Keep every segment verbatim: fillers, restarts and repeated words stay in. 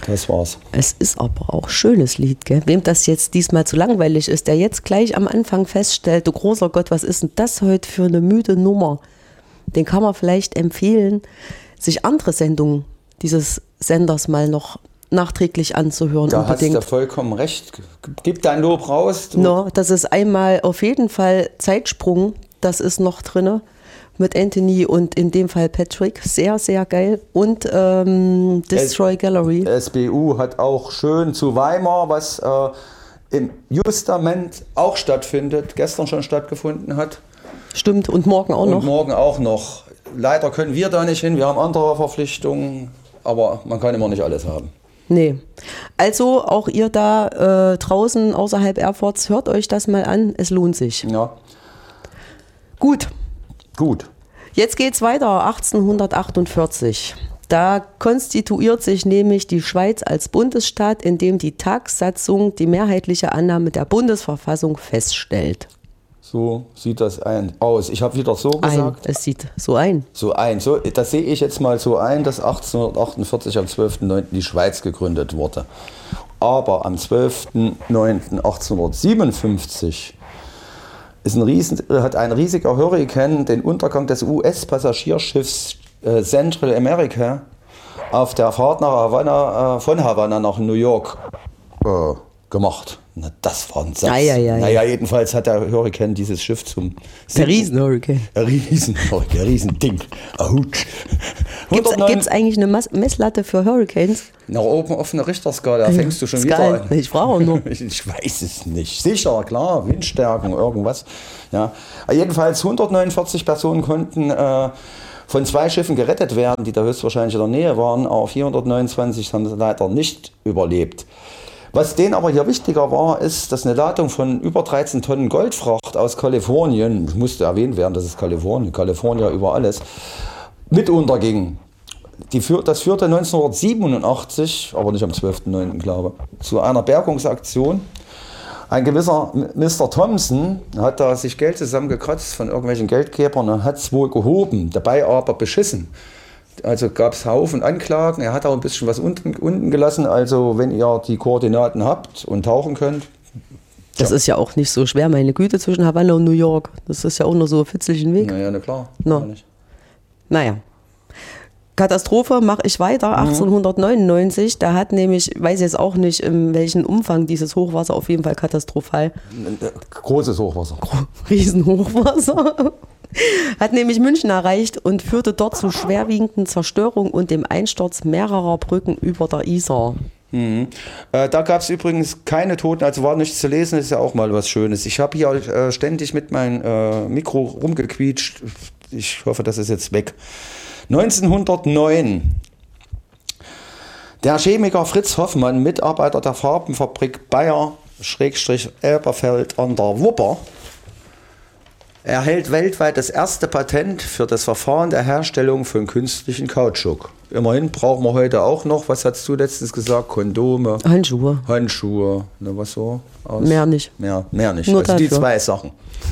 Das war's. Es ist aber auch ein schönes Lied, gell? Wem das jetzt diesmal zu langweilig ist, der jetzt gleich am Anfang feststellt, du großer Gott, was ist denn das heute für eine müde Nummer? Den kann man vielleicht empfehlen, sich andere Sendungen dieses Senders mal noch nachträglich anzuhören. Da unbedingt. hast du vollkommen recht. Gib dein Lob raus. Du. No, das ist einmal auf jeden Fall Zeitsprung, das ist noch drin mit Anthony und in dem Fall Patrick. Sehr, sehr geil. Und ähm, Destroy S- Gallery. S B U hat auch schön zu Weimar, was äh, im Justament auch stattfindet, gestern schon stattgefunden hat. Stimmt, und morgen auch und noch. Und morgen auch noch. Leider können wir da nicht hin, wir haben andere Verpflichtungen, aber man kann immer nicht alles haben. Nee. Also auch ihr da äh, draußen außerhalb Erfurts, hört euch das mal an, es lohnt sich. Ja. Gut. Gut. Jetzt geht's weiter, achtzehnhundertachtundvierzig. Da konstituiert sich nämlich die Schweiz als Bundesstaat, in dem die Tagssatzung die mehrheitliche Annahme der Bundesverfassung feststellt. So sieht das ein aus. Ich habe wieder so gesagt. Ein, es sieht so ein. So ein. So, das sehe ich jetzt mal so ein, dass achtzehnhundertachtundvierzig am zwölften neunten die Schweiz gegründet wurde. Aber am zwölften neunten achtzehnhundertsiebenundfünfzig ist ein Riesen, hat ein riesiger Hurrikan den Untergang des U S-Passagierschiffs äh, Central America auf der Fahrt nach Havanna, äh, von Havanna nach New York äh, gemacht. Na, das war ein Satz. Ah, ja, ja, naja, ja. jedenfalls hat der Hurrikan dieses Schiff zum... Der Riesenhurrikan. Der Riesenhurrikan, der Riesending. Gibt es eigentlich eine Mas- Messlatte für Hurricanes? Nach oben auf einer Richterskala fängst du schon Skal. wieder an. Ich frage nur. Ich weiß es nicht. Sicher, klar, Windstärken, irgendwas. Ja. Jedenfalls hundertneunundvierzig Personen konnten äh, von zwei Schiffen gerettet werden, die da höchstwahrscheinlich in der Nähe waren, aber vierhundertneunundzwanzig haben sie leider nicht überlebt. Was denen aber hier wichtiger war, ist, dass eine Ladung von über dreizehn Tonnen Goldfracht aus Kalifornien, musste erwähnt werden, das ist Kalifornien, Kalifornien über alles, mit unterging. Die, das führte neunzehnhundertsiebenundachtzig, aber nicht am zwölften neunten glaube ich, zu einer Bergungsaktion. Ein gewisser Mister Thompson hat da sich Geld zusammengekratzt von irgendwelchen Geldgebern und hat es wohl gehoben, dabei aber beschissen. Also gab es Haufen Anklagen, er hat auch ein bisschen was unten, unten gelassen, also wenn ihr die Koordinaten habt und tauchen könnt. Das ja. ist ja auch nicht so schwer, meine Güte, zwischen Havanna und New York. Das ist ja auch nur so ein fitzelchen Weg. Naja, na klar. No. Nicht. Naja. Katastrophe mache ich weiter, achtzehnhundertneunundneunzig, da hat nämlich, ich weiß jetzt auch nicht, in welchem Umfang dieses Hochwasser, auf jeden Fall katastrophal. Großes Hochwasser. Riesenhochwasser. Hat nämlich München erreicht und führte dort zu schwerwiegenden Zerstörungen und dem Einsturz mehrerer Brücken über der Isar. Mhm. Äh, da gab es übrigens keine Toten, also war nichts zu lesen, das ist ja auch mal was Schönes. Ich habe hier äh, ständig mit meinem äh, Mikro rumgequietscht, ich hoffe, das ist jetzt weg. neunzehnhundertneun. Der Chemiker Fritz Hoffmann, Mitarbeiter der Farbenfabrik Bayer-Elberfeld an der Wupper, erhält weltweit das erste Patent für das Verfahren der Herstellung von künstlichen Kautschuk. Immerhin brauchen wir heute auch noch, was hast du letztens gesagt, Kondome, Handschuhe. Handschuhe, ne, was so? Aus? Mehr nicht. Mehr, mehr nicht, Nur also dafür. Die zwei Sachen.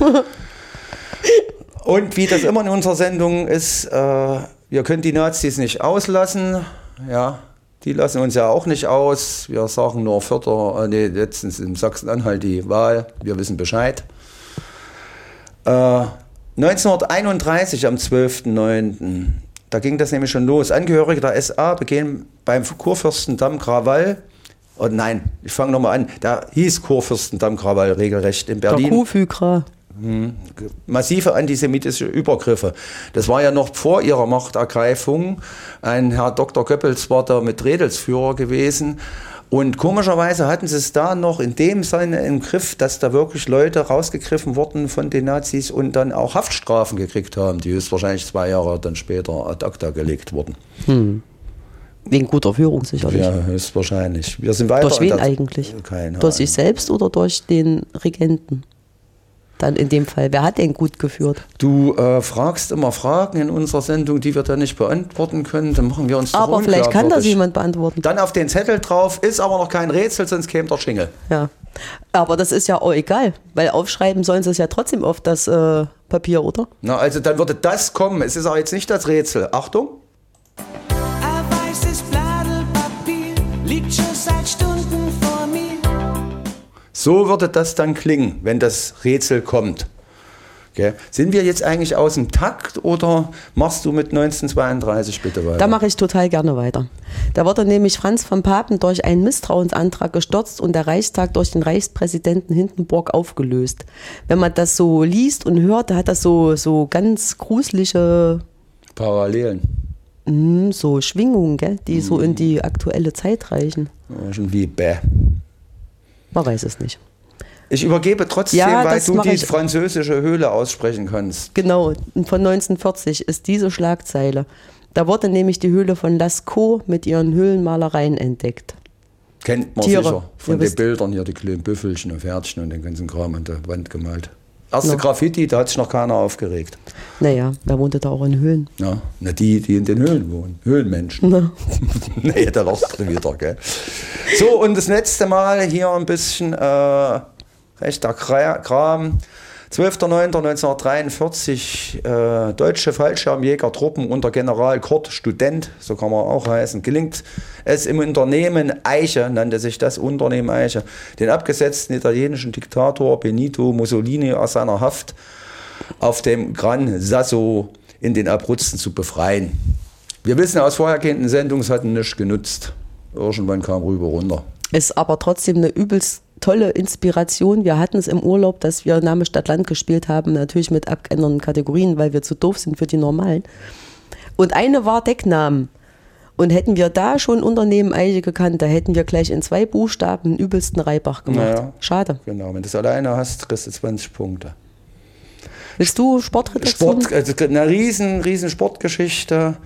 Und wie das immer in unserer Sendung ist, äh, wir können die Nazis nicht auslassen, ja, die lassen uns ja auch nicht aus. Wir sagen nur Vierter, äh, nee, letztens in Sachsen-Anhalt die Wahl, wir wissen Bescheid. Äh, neunzehnhunderteinunddreißig am zwölften neunten Da ging das nämlich schon los. Angehörige der S A begehen beim Kurfürstendamm Krawall. Oh nein, ich fange nochmal an. Da hieß Kurfürstendamm Krawall regelrecht in Berlin. Der Kuhfügra. Hm, massive antisemitische Übergriffe. Das war ja noch vor ihrer Machtergreifung. Ein Herr Doktor Goebbels war da mit Redelsführer gewesen. Und komischerweise hatten sie es da noch in dem Sinne im Griff, dass da wirklich Leute rausgegriffen wurden von den Nazis und dann auch Haftstrafen gekriegt haben, die höchstwahrscheinlich zwei Jahre dann später ad acta gelegt wurden. Hm. Wegen guter Führung sicherlich. Ja, höchstwahrscheinlich. Wir sind weiter. Durch wen eigentlich? Keine durch sich Ahnung. selbst oder durch den Regenten? Dann in dem Fall. Wer hat den gut geführt? Du äh, fragst immer Fragen in unserer Sendung, die wir dann nicht beantworten können. Dann machen wir uns doch Aber vielleicht kann das jemand beantworten. Dann auf den Zettel drauf, ist aber noch kein Rätsel, sonst käme der Schingel. Ja, aber das ist ja auch egal, weil aufschreiben sollen sie es ja trotzdem auf das äh, Papier, oder? Na, also dann würde das kommen. Es ist auch jetzt nicht das Rätsel. Achtung. Ein weißes Blatt Papier liegt So würde das dann klingen, wenn das Rätsel kommt. Okay. Sind wir jetzt eigentlich aus dem Takt oder machst du mit neunzehnhundertzweiunddreißig bitte weiter? Da mache ich total gerne weiter. Da wurde nämlich Franz von Papen durch einen Misstrauensantrag gestürzt und der Reichstag durch den Reichspräsidenten Hindenburg aufgelöst. Wenn man das so liest und hört, da hat das so, so ganz gruselige Parallelen. Mh, so Schwingungen, gell, die so in die aktuelle Zeit reichen. Irgendwie bäh. Man weiß es nicht. Ich übergebe trotzdem, Ja, weil das du mache die ich. französische Höhle aussprechen kannst. Genau, von neunzehnhundertvierzig ist diese Schlagzeile. Da wurde nämlich die Höhle von Lascaux mit ihren Höhlenmalereien entdeckt. Kennt man Tiere. sicher von Ihr den wisst. Bildern hier, die kleinen Büffelchen und Pferdchen und den ganzen Kram an der Wand gemalt. Erste Ja. Graffiti, da hat sich noch keiner aufgeregt. Naja, wer wohnte da auch in Höhlen? Ja, na die, die in den Höhlen wohnen. Höhlenmenschen. Na. Nee, da lachst du wieder, gell. So, und das letzte Mal hier ein bisschen äh, rechter Kra- Kram. zwölfter neunter neunzehnhundertdreiundvierzig, äh, deutsche Fallschirmjägertruppen unter General Kurt, Student, so kann man auch heißen, gelingt es im Unternehmen Eiche, nannte sich das Unternehmen Eiche, den abgesetzten italienischen Diktator Benito Mussolini aus seiner Haft auf dem Gran Sasso in den Abruzzen zu befreien. Wir wissen aus vorhergehenden Sendungen, es hat nichts genutzt. Irgendwann kam rüber runter. Ist aber trotzdem eine übelst tolle Inspiration. Wir hatten es im Urlaub, dass wir Name Stadt Land gespielt haben, natürlich mit abgeänderten Kategorien, weil wir zu doof sind für die normalen. Und eine war Decknamen. Und hätten wir da schon Unternehmen Eiche gekannt, da hätten wir gleich in zwei Buchstaben den übelsten Reibach gemacht. Naja. Schade. Genau, wenn du es alleine hast, kriegst du zwanzig Punkte. Willst du Sportredaktion? Sport, also eine riesen, riesen Sportgeschichte.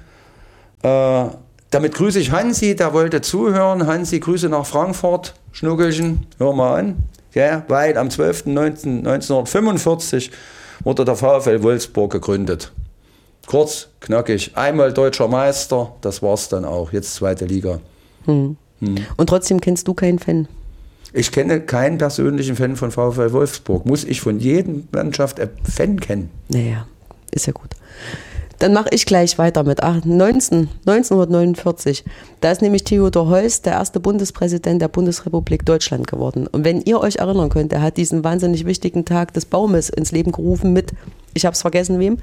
Äh, damit grüße ich Hansi, der wollte zuhören. Hansi, Grüße nach Frankfurt. Schnuckelchen, hör mal an. Ja, weil am zwölfter neunten neunzehnhundertfünfundvierzig wurde der VfL Wolfsburg gegründet. Kurz, knackig, einmal deutscher Meister, das war's dann auch. Jetzt zweite Liga. Hm. Hm. Und trotzdem kennst du keinen Fan? Ich kenne keinen persönlichen Fan von VfL Wolfsburg. Muss ich von jedem Mannschaft einen Fan kennen? Naja, ist ja gut. Dann mache ich gleich weiter mit neunzehnhundertneunundvierzig. Da ist nämlich Theodor Heuss der erste Bundespräsident der Bundesrepublik Deutschland geworden. Und wenn ihr euch erinnern könnt, er hat diesen wahnsinnig wichtigen Tag des Baumes ins Leben gerufen mit, ich habe es vergessen, wem.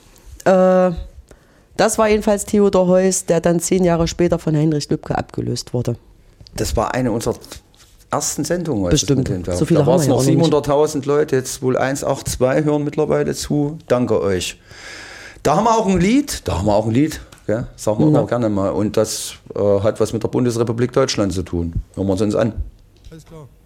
Äh, das war jedenfalls Theodor Heuss, der dann zehn Jahre später von Heinrich Lübke abgelöst wurde. Das war eine unserer ersten Sendungen. als Bestimmt. das mit dem So viele da waren es haben wir noch ja auch noch nicht. siebenhunderttausend Leute, jetzt wohl hundertachtundzwanzig hören mittlerweile zu. Danke euch. Da haben wir auch ein Lied, da haben wir auch ein Lied, gell? Sagen wir Ja. auch gerne mal. Und das äh, hat was mit der Bundesrepublik Deutschland zu tun. Hören wir es uns an. Alles klar.